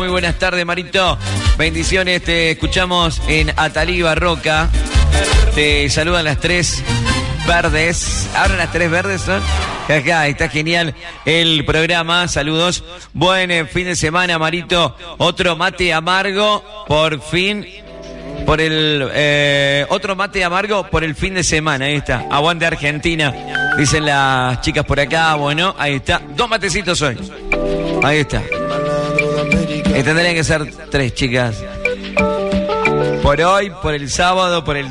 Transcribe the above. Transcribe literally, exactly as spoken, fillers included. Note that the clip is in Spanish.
Muy buenas tardes, Marito. Bendiciones, te escuchamos en Ataliba Roca. Te saludan las tres verdes. ¿Ahora las tres verdes son? Acá está genial el programa. Saludos. Buen eh, fin de semana, Marito. Otro mate amargo, por fin. Por el eh, otro mate amargo por el fin de semana. Ahí está. Aguante Argentina. Dicen las chicas por acá. Bueno, ahí está. Dos matecitos hoy. Ahí está. Y tendrían que ser tres, chicas. Por hoy, por el sábado, por el